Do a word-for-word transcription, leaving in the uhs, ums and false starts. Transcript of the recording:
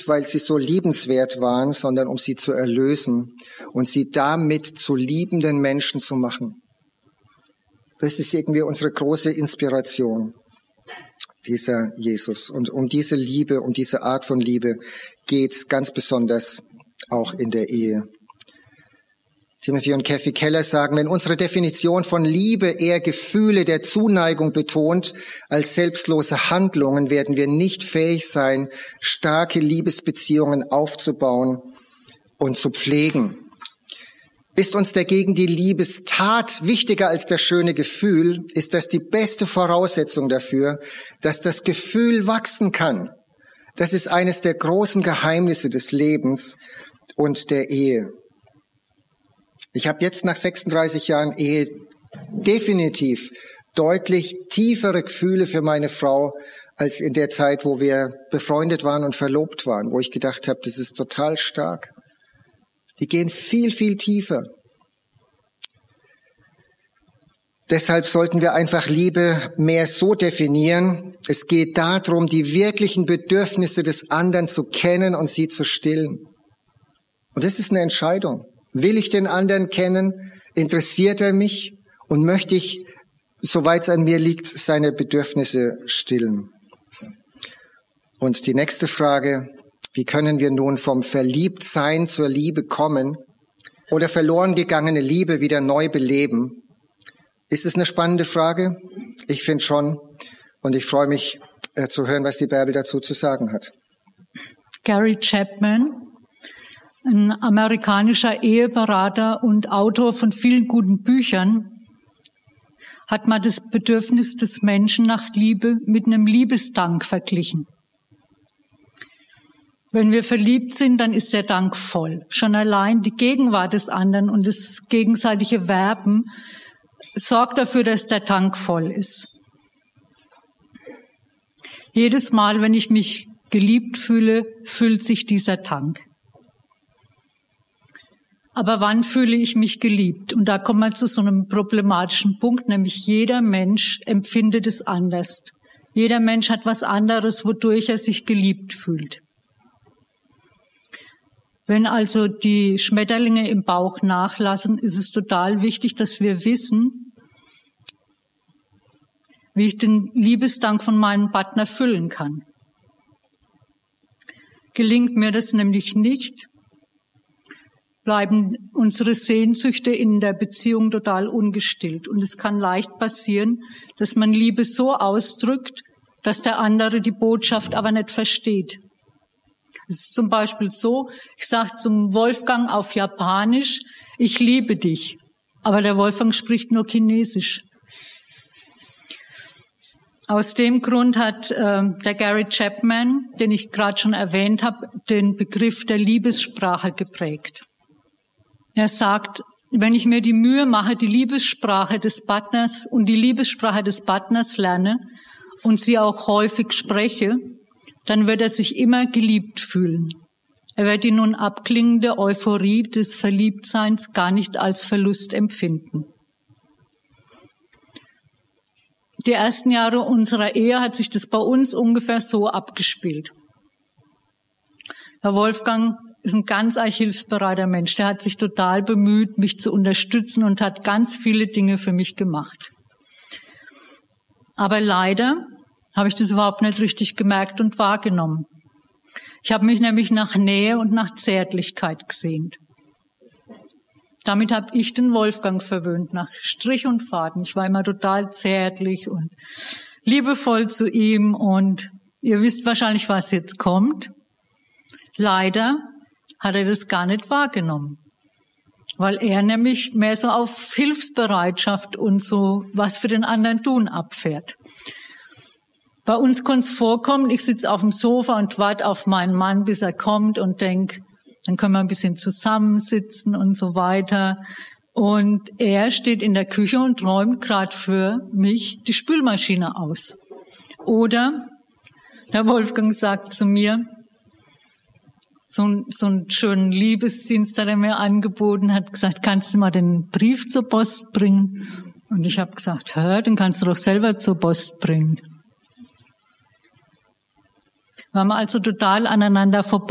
nicht, weil sie so liebenswert waren, sondern um sie zu erlösen und sie damit zu liebenden Menschen zu machen. Das ist irgendwie unsere große Inspiration, dieser Jesus. Und um diese Liebe, um diese Art von Liebe geht's ganz besonders auch in der Ehe. Timothy und Kathy Keller sagen, wenn unsere Definition von Liebe eher Gefühle der Zuneigung betont als selbstlose Handlungen, werden wir nicht fähig sein, starke Liebesbeziehungen aufzubauen und zu pflegen. Ist uns dagegen die Liebestat wichtiger als das schöne Gefühl, ist das die beste Voraussetzung dafür, dass das Gefühl wachsen kann. Das ist eines der großen Geheimnisse des Lebens und der Ehe. Ich habe jetzt nach sechsunddreißig Jahren Ehe definitiv deutlich tiefere Gefühle für meine Frau als in der Zeit, wo wir befreundet waren und verlobt waren, wo ich gedacht habe, das ist total stark. Die gehen viel, viel tiefer. Deshalb sollten wir einfach Liebe mehr so definieren. Es geht darum, die wirklichen Bedürfnisse des anderen zu kennen und sie zu stillen. Und das ist eine Entscheidung. Will ich den anderen kennen? Interessiert er mich? Und möchte ich, soweit es an mir liegt, seine Bedürfnisse stillen? Und die nächste Frage, wie können wir nun vom Verliebtsein zur Liebe kommen oder verloren gegangene Liebe wieder neu beleben? Ist es eine spannende Frage? Ich finde schon. Und ich freue mich äh, zu hören, was die Bärbel dazu zu sagen hat. Gary Chapman, ein amerikanischer Eheberater und Autor von vielen guten Büchern, hat mal das Bedürfnis des Menschen nach Liebe mit einem Liebesdank verglichen. Wenn wir verliebt sind, dann ist der Dank voll. Schon allein die Gegenwart des anderen und das gegenseitige Werben sorgt dafür, dass der Tank voll ist. Jedes Mal, wenn ich mich geliebt fühle, füllt sich dieser Tank. Aber wann fühle ich mich geliebt? Und da kommen wir zu so einem problematischen Punkt, nämlich jeder Mensch empfindet es anders. Jeder Mensch hat was anderes, wodurch er sich geliebt fühlt. Wenn also die Schmetterlinge im Bauch nachlassen, ist es total wichtig, dass wir wissen, wie ich den Liebesdank von meinem Partner füllen kann. Gelingt mir das nämlich nicht, bleiben unsere Sehnsüchte in der Beziehung total ungestillt. Und es kann leicht passieren, dass man Liebe so ausdrückt, dass der andere die Botschaft aber nicht versteht. Es ist zum Beispiel so, ich sage zum Wolfgang auf Japanisch, ich liebe dich. Aber der Wolfgang spricht nur Chinesisch. Aus dem Grund hat äh, der Gary Chapman, den ich gerade schon erwähnt habe, den Begriff der Liebessprache geprägt. Er sagt, wenn ich mir die Mühe mache, die Liebessprache des Partners und die Liebessprache des Partners lerne und sie auch häufig spreche, dann wird er sich immer geliebt fühlen. Er wird die nun abklingende Euphorie des Verliebtseins gar nicht als Verlust empfinden. Die ersten Jahre unserer Ehe hat sich das bei uns ungefähr so abgespielt. Herr Wolfgang ist ein ganz hilfsbereiter Mensch. Der hat sich total bemüht, mich zu unterstützen und hat ganz viele Dinge für mich gemacht. Aber leider habe ich das überhaupt nicht richtig gemerkt und wahrgenommen. Ich habe mich nämlich nach Nähe und nach Zärtlichkeit gesehnt. Damit habe ich den Wolfgang verwöhnt, nach Strich und Faden. Ich war immer total zärtlich und liebevoll zu ihm. Und ihr wisst wahrscheinlich, was jetzt kommt. Leider hat er das gar nicht wahrgenommen, weil er nämlich mehr so auf Hilfsbereitschaft und so was für den anderen tun abfährt. Bei uns kann es vorkommen, ich sitze auf dem Sofa und warte auf meinen Mann, bis er kommt und denke, dann können wir ein bisschen zusammensitzen und so weiter. Und er steht in der Küche und räumt gerade für mich die Spülmaschine aus. Oder der Wolfgang sagt zu mir, so, ein, so einen schönen Liebesdienst hat er mir angeboten, hat gesagt, kannst du mal den Brief zur Post bringen? Und ich habe gesagt, hör, den kannst du doch selber zur Post bringen. Wir haben also total aneinander vorbei